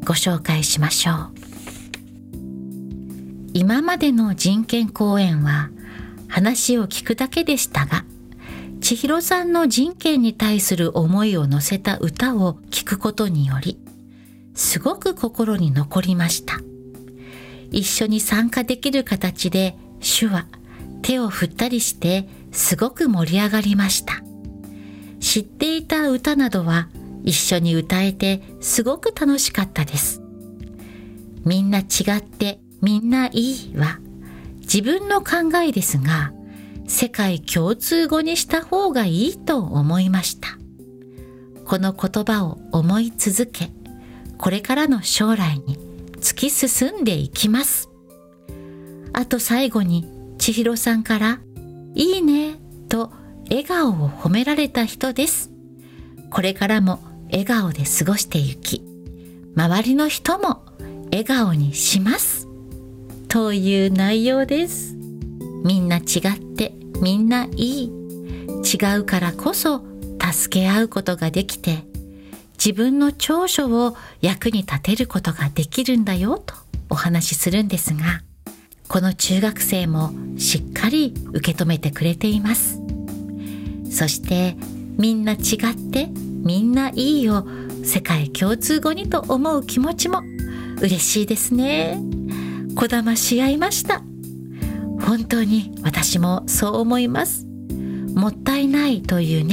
ご紹介しましょう。今までの人権講演は話を聞くだけでしたが、千尋さんの人権に対する思いを乗せた歌を聞くことにより、すごく心に残りました。一緒に参加できる形で手話、手を振ったりしてすごく盛り上がりました。知っていた歌などは一緒に歌えてすごく楽しかったです。みんな違ってみんないいは自分の考えですが、世界共通語にした方がいいと思いました。この言葉を思い続け、これからの将来に突き進んでいきます。あと最後に千尋さんからいいねと笑顔を褒められた人です。これからも笑顔で過ごしていき、周りの人も笑顔にしますという内容です。みんな違ってみんないい。違うからこそ助け合うことができて、自分の長所を役に立てることができるんだよとお話しするんですが、この中学生もしっかり受け止めてくれています。そしてみんな違ってみんないいを世界共通語にと思う気持ちも嬉しいですね。こだまし合いました。本当に私もそう思います。もったいないというね、